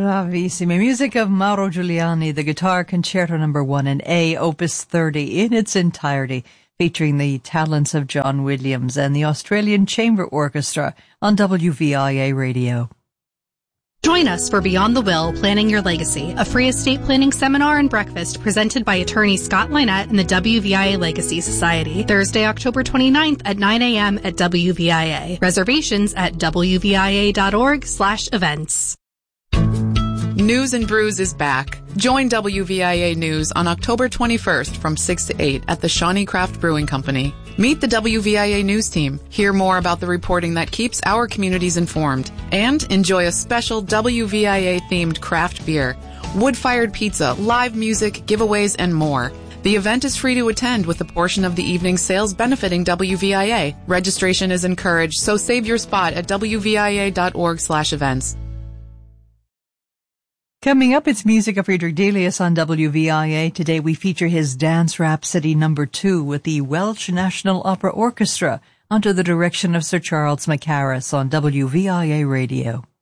Bravissimi. Music of Mauro Giuliani, the Guitar Concerto No. 1 in A, Opus 30 in its entirety, featuring the talents of John Williams and the Australian Chamber Orchestra on WVIA Radio. Join us for Beyond the Will, Planning Your Legacy, a free estate planning seminar and breakfast presented by attorney Scott Lynette and the WVIA Legacy Society, Thursday, October 29th at 9 a.m. at WVIA. Reservations at wvia.org/events. News and Brews is back. Join WVIA News on October 21st from 6 to 8 at the Shawnee Craft Brewing Company. Meet the WVIA News team, hear more about the reporting that keeps our communities informed, and enjoy a special WVIA-themed craft beer, wood-fired pizza, live music, giveaways, and more. The event is free to attend with a portion of the evening's sales benefiting WVIA. Registration is encouraged, so save your spot at wvia.org/events. Coming up, it's music of Friedrich Delius on WVIA. Today we feature his Dance Rhapsody No. 2 with the Welsh National Opera Orchestra under the direction of Sir Charles Mackerras on WVIA Radio.